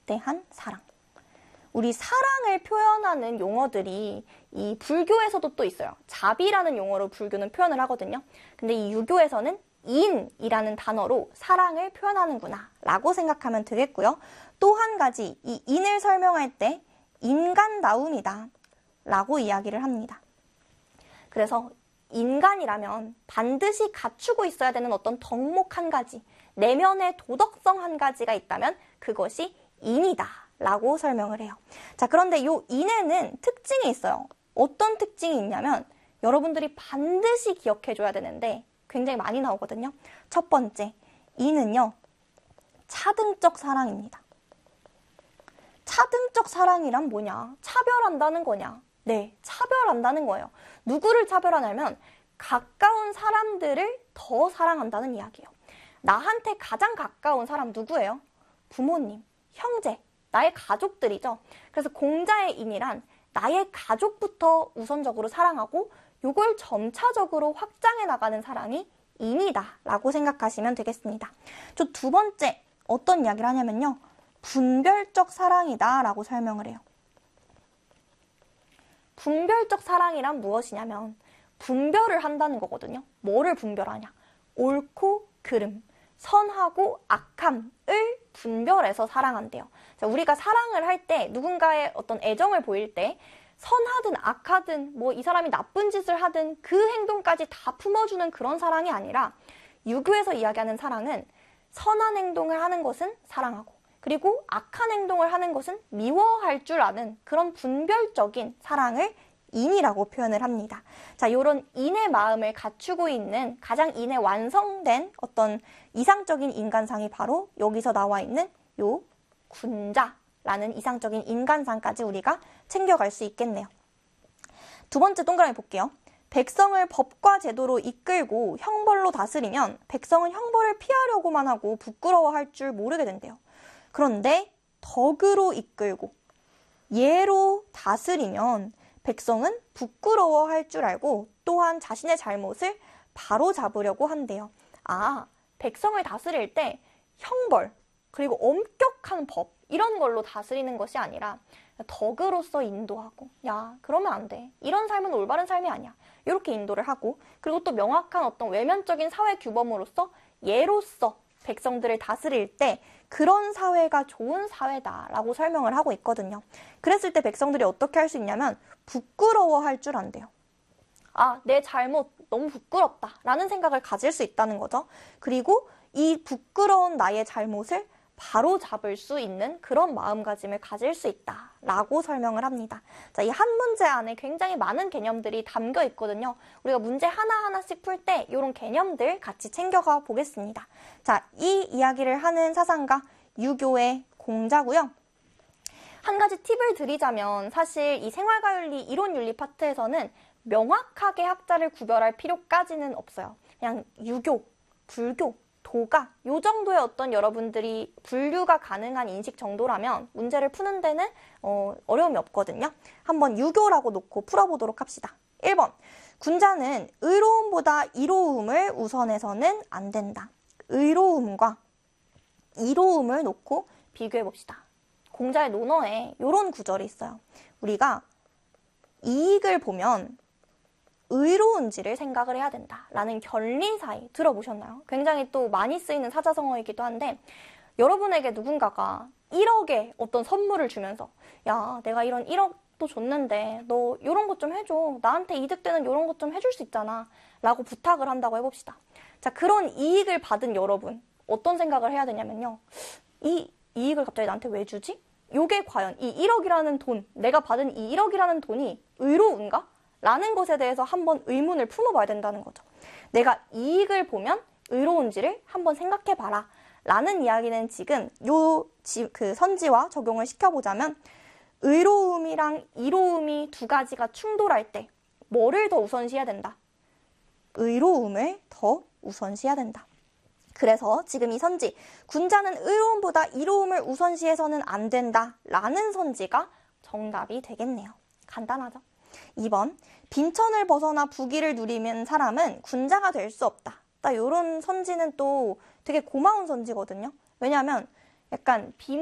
대한 사랑. 우리 사랑을 표현하는 용어들이 이 불교에서도 또 있어요. 자비라는 용어로 불교는 표현을 하거든요. 근데 이 유교에서는 인이라는 단어로 사랑을 표현하는구나 라고 생각하면 되겠고요. 또 한 가지 이 인을 설명할 때 인간다움이다 라고 이야기를 합니다. 그래서 인간이라면 반드시 갖추고 있어야 되는 어떤 덕목 한 가지, 내면의 도덕성 한 가지가 있다면 그것이 인이다 라고 설명을 해요. 자, 그런데 이 인에는 특징이 있어요. 어떤 특징이 있냐면 여러분들이 반드시 기억해줘야 되는데 굉장히 많이 나오거든요. 첫 번째, 인은요, 차등적 사랑입니다. 차등적 사랑이란 뭐냐? 차별한다는 거냐? 네, 차별한다는 거예요. 누구를 차별하냐면 가까운 사람들을 더 사랑한다는 이야기예요. 나한테 가장 가까운 사람 누구예요? 부모님, 형제, 나의 가족들이죠. 그래서 공자의 인이란 나의 가족부터 우선적으로 사랑하고 요걸 점차적으로 확장해 나가는 사랑이 인이다 라고 생각하시면 되겠습니다. 저 두 번째 어떤 이야기를 하냐면요. 분별적 사랑이다 라고 설명을 해요. 분별적 사랑이란 무엇이냐면 분별을 한다는 거거든요. 뭐를 분별하냐? 옳고 그름, 선하고 악함을 분별해서 사랑한대요. 자, 우리가 사랑을 할 때 누군가의 어떤 애정을 보일 때 선하든 악하든 뭐 이 사람이 나쁜 짓을 하든 그 행동까지 다 품어주는 그런 사랑이 아니라 유교에서 이야기하는 사랑은 선한 행동을 하는 것은 사랑하고 그리고 악한 행동을 하는 것은 미워할 줄 아는 그런 분별적인 사랑을 인이라고 표현을 합니다. 자, 요런 인의 마음을 갖추고 있는 가장 인의 완성된 어떤 이상적인 인간상이 바로 여기서 나와 있는 요 군자라는 이상적인 인간상까지 우리가 챙겨갈 수 있겠네요. 두 번째 동그라미 볼게요. 백성을 법과 제도로 이끌고 형벌로 다스리면 백성은 형벌을 피하려고만 하고 부끄러워할 줄 모르게 된대요. 그런데 덕으로 이끌고 예로 다스리면 백성은 부끄러워할 줄 알고 또한 자신의 잘못을 바로잡으려고 한대요. 아, 백성을 다스릴 때 형벌 그리고 엄격한 법 이런 걸로 다스리는 것이 아니라 덕으로서 인도하고 야 그러면 안 돼. 이런 삶은 올바른 삶이 아니야. 이렇게 인도를 하고 그리고 또 명확한 어떤 외면적인 사회 규범으로서 예로서 백성들을 다스릴 때 그런 사회가 좋은 사회다라고 설명을 하고 있거든요. 그랬을 때 백성들이 어떻게 할 수 있냐면 부끄러워할 줄 안대요. 아, 내 잘못 너무 부끄럽다 라는 생각을 가질 수 있다는 거죠. 그리고 이 부끄러운 나의 잘못을 바로 잡을 수 있는 그런 마음가짐을 가질 수 있다라고 설명을 합니다. 자, 이 한 문제 안에 굉장히 많은 개념들이 담겨 있거든요. 우리가 문제 하나하나씩 풀 때 이런 개념들 같이 챙겨가 보겠습니다. 자, 이 이야기를 하는 사상가 유교의 공자고요. 한 가지 팁을 드리자면 사실 이 생활과윤리 이론윤리 파트에서는 명확하게 학자를 구별할 필요까지는 없어요. 그냥 유교, 불교, 도가 요 정도의 어떤 여러분들이 분류가 가능한 인식 정도라면 문제를 푸는 데는 어려움이 없거든요. 한번 유교라고 놓고 풀어보도록 합시다. 1번, 군자는 의로움보다 이로움을 우선해서는 안 된다. 의로움과 이로움을 놓고 비교해봅시다. 공자의 논어에 이런 구절이 있어요. 우리가 이익을 보면 의로운지를 생각을 해야 된다라는 견리사의 들어보셨나요? 굉장히 또 많이 쓰이는 사자성어이기도 한데 여러분에게 누군가가 1억의 어떤 선물을 주면서 야, 내가 이런 1억도 줬는데 너 이런 것 좀 해줘. 나한테 이득되는 이런 것 좀 해줄 수 있잖아. 라고 부탁을 한다고 해봅시다. 자, 그런 이익을 받은 여러분 어떤 생각을 해야 되냐면요. 이 이익을 갑자기 나한테 왜 주지? 요게 과연 이 1억이라는 돈, 내가 받은 이 1억이라는 돈이 의로운가? 라는 것에 대해서 한번 의문을 품어봐야 된다는 거죠. 내가 이익을 보면 의로운지를 한번 생각해봐라. 라는 이야기는 지금 그 선지와 적용을 시켜보자면 의로움이랑 이로움이 두 가지가 충돌할 때 뭐를 더 우선시해야 된다? 의로움을 더 우선시해야 된다. 그래서 지금 이 선지, 군자는 의로움보다 이로움을 우선시해서는 안 된다. 라는 선지가 정답이 되겠네요. 간단하죠? 2번, 빈천을 벗어나 부귀를 누리는 사람은 군자가 될 수 없다. 딱 이런 선지는 또 되게 고마운 선지거든요. 왜냐하면 약간